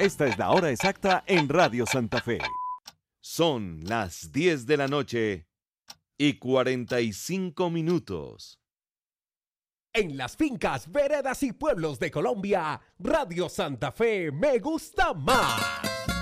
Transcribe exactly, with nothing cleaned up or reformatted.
Esta es la hora exacta en Radio Santa Fe. Son las diez de la noche y cuarenta y cinco minutos. En las fincas, veredas y pueblos de Colombia, Radio Santa Fe me gusta más.